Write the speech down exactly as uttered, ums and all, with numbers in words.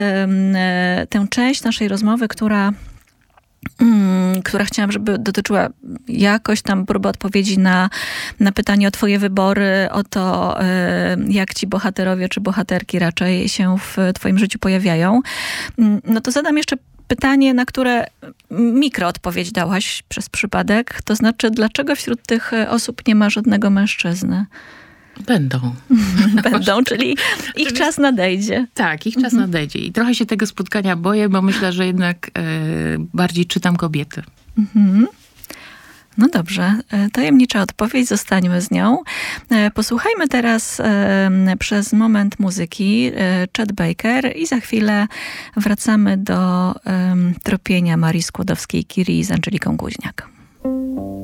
tę część naszej rozmowy, która Hmm, która chciałam, żeby dotyczyła jakoś tam próby odpowiedzi na, na pytanie o twoje wybory, o to, jak ci bohaterowie czy bohaterki raczej się w twoim życiu pojawiają. No to zadam jeszcze pytanie, na które mikroodpowiedź dałaś przez przypadek. To znaczy, dlaczego wśród tych osób nie ma żadnego mężczyzny? Będą. Będą, czyli ich czas nadejdzie. Tak, ich czas mhm. nadejdzie. I trochę się tego spotkania boję, bo myślę, że jednak e, bardziej czytam kobiety. Mhm. No dobrze, tajemnicza odpowiedź, zostańmy z nią. Posłuchajmy teraz e, przez moment muzyki e, Chet Baker i za chwilę wracamy do e, tropienia Marii Skłodowskiej-Curie z Angeliką Guźniak.